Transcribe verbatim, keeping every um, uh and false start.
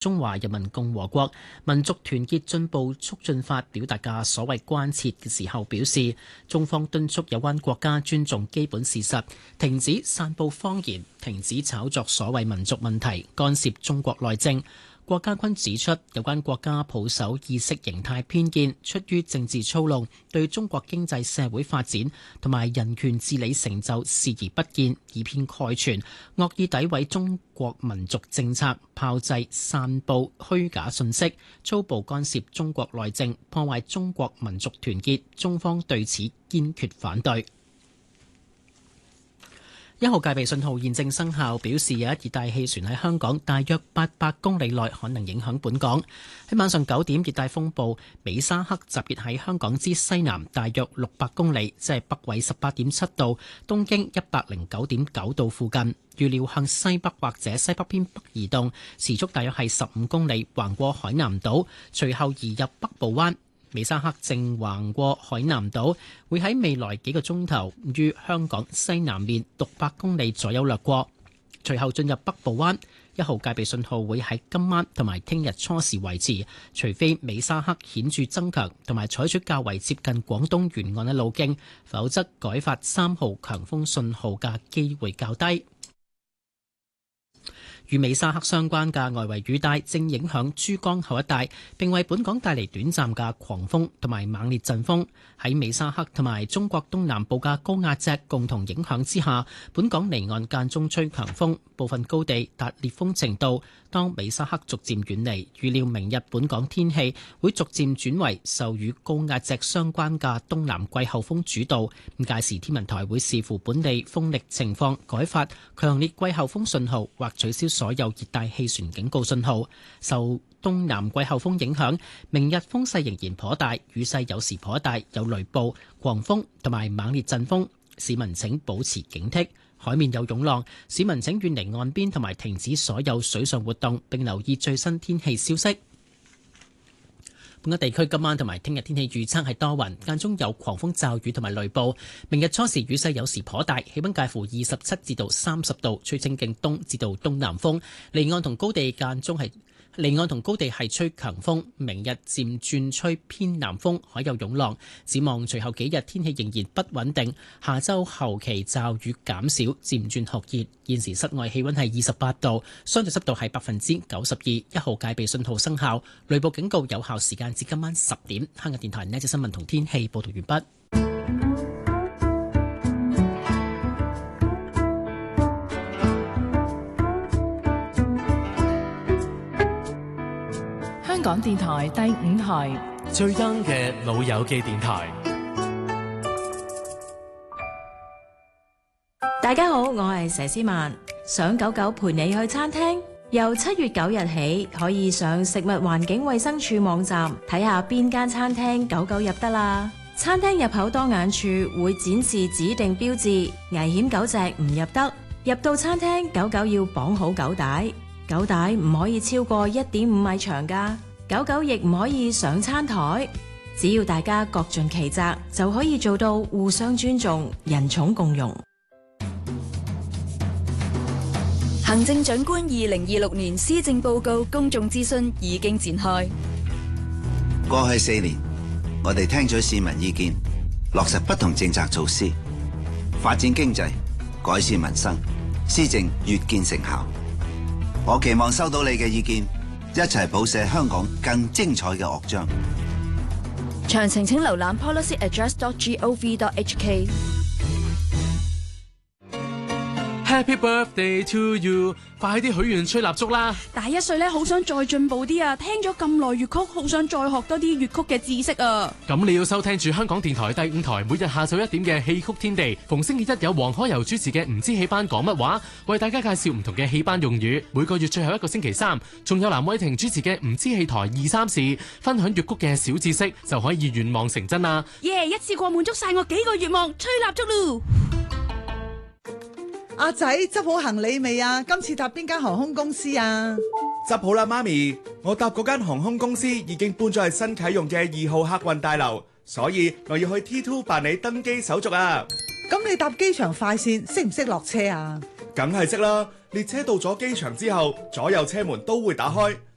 中華人民共和國民族團結進步促進法表達嘅所謂關切嘅時候表示，中方敦促有關國家尊重基本事實，停止散佈謊言，停止炒作所謂民族問題，干涉中國內政。國家軍指出，有關國家抱守意識形態偏見，出於政治操弄，對中國經濟社會發展同埋人權治理成就視而不見，以偏概全，惡意詆毀中國民族政策，炮製散佈虛假信息，粗暴干涉中國內政，破壞中國民族團結。中方對此堅決反對。一號戒備信號現正生效，表示有一熱帶氣旋喺香港大約八百公里內可能影響本港。喺晚上九點，熱帶風暴美沙克集結喺香港之西南大約六百公里，即係北緯十八點七度、東經一百零九點九度附近。預料向西北或者西北偏北移動，時速大約係十五公里，橫過海南島，隨後移入北部灣。美沙克正橫過海南島，會喺未來幾個鐘頭於香港西南面六百公里左右掠過，隨後進入北部灣。一號戒備信號會喺今晚同埋聽日初時維持，除非美沙克顯著增強同埋採取較為接近廣東沿岸嘅路徑，否則改發三號強風信號嘅機會較低。與美沙克相關嘅外圍雨帶正影響珠江口一帶，並為本港帶嚟短暫嘅狂風同埋猛烈陣風。喺美沙克同埋中國東南部嘅高壓脊共同影響之下，本港離岸間中吹強風，部分高地達烈風程度。當美沙克逐漸遠離，預料明日本港天氣會逐漸轉為受與高壓脊相關嘅東南季候風主導。咁屆時天文台會視乎本地風力情況，改發強烈季候風信號或取消所有熱帶氣旋警告信號。受東南季候風影響，明日風勢仍然頗大，雨勢有時頗大，有雷暴、狂風同埋猛烈陣風，市民請保持警惕。海面有湧浪，市民請遠離岸邊同埋停止所有水上活動，並留意最新天氣消息。本港地區今晚同埋聽日天氣預測係多雲，間中有狂風驟雨同埋雷暴。明日初時雨勢有時頗大，氣溫介乎二十七至到三十度，吹清勁東至到東南風。離岸同高地間中係離岸同高地係吹強風。明日漸轉吹偏南風，海有湧浪。展望隨後幾日天氣仍然不穩定，下周後期驟雨減少，漸轉酷熱。現時室外氣溫係二十八度，相對濕度係百分之九十二，一號戒備信號生效，雷暴警告有效時間至今晚十點。香港電台呢則新聞同天氣報道完畢。 香港電台第五台最 young 嘅老友記電台。 大家好，我係佘詩曼。想狗狗陪你去餐廳，由七月九日起可以上食物環境衛生署網站睇下邊間餐廳狗狗入得啦。餐廳入口當眼處會展示指定標誌，危險狗隻唔入得。入到餐廳，狗狗要綁好狗帶，狗帶唔可以超過一點五米長㗎。狗狗亦唔可以上餐台，只要大家各盡其責，就可以做到互相尊重、人寵共融。 行政長官二零二六年施政報告公眾諮詢已經展開。 過去四年，我哋聽取市民意見，落實不同政策措施，發展經濟，改善民生，施政越見成效。我期望收到你嘅意見，一齊譜寫香港更精彩嘅樂章。 詳情請瀏覽 policy address dot gov dot hk。 Happy birthday to you！ 快啲許願吹蠟燭啦！ 大一歲咧，好想再進步啲啊！聽咗咁耐粵曲，好想再學多啲粵曲嘅知識啊！ 咁你要收聽住香港電台第五台每日下晝一點嘅戲曲天地，逢星期一有黃開柔主持嘅唔知戲班講乜話，為大家介紹唔同嘅戲班用語。每個月最後一個星期三，仲有藍偉霆主持嘅唔知戲台二三事，分享粵曲嘅小知識，就可以願望成真啦！ 耶！一次過滿足晒我幾個願望，吹蠟燭嚕！ 阿仔執好行李未啊？今次搭邊間航空公司啊？ 執好啦，媽咪，我搭嗰間航空公司已經搬咗去新啟用嘅二號客運大樓，所以我要去 T 二 辦理登機手續啊。 咁你搭機場快線識唔識落車啊？ 梗係識啦，列車到咗機場之後，左右車門都會打開。